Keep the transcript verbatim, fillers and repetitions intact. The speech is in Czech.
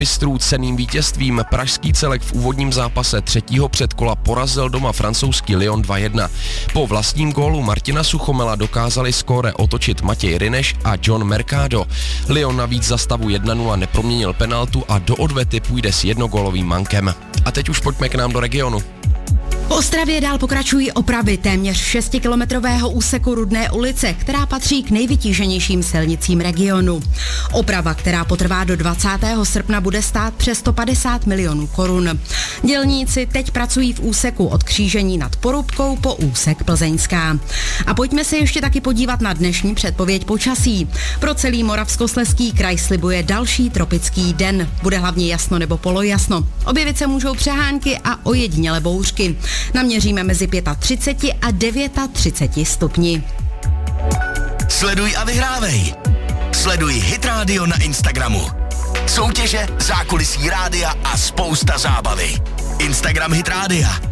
mistrů cenným vítězstvím. Pražský Celek v úvodním zápase třetího předkola porazil doma francouzský Lyon dva jedna. Po vlastním gólu Martina Suchomela dokázali skóre otočit Matěj Ryneš a John Mercado. Lyon navíc za stavu jedna nula neproměnil penaltu a do odvety půjde s jednogólovým mankem. A teď už pojďme k nám do regionu. V Ostravě dál pokračují opravy téměř šestikilometrového úseku Rudné ulice, která patří k nejvytíženějším silnicím regionu. Oprava, která potrvá do dvacátého srpna, bude stát přes sto padesát milionů korun. Dělníci teď pracují v úseku od křížení nad Porubkou po úsek Plzeňská. A pojďme se ještě taky podívat na dnešní předpověď počasí. Pro celý Moravskoslezský kraj slibuje další tropický den. Bude hlavně jasno nebo polojasno. Objevit se můžou přehánky a ojedinělé bouřky. Naměříme mezi třicet pět a třicet devět stupni. Sleduj a vyhrávej. Sleduj Hit Radio na Instagramu. Soutěže, zákulisí rádia a spousta zábavy. Instagram Hit Rádia.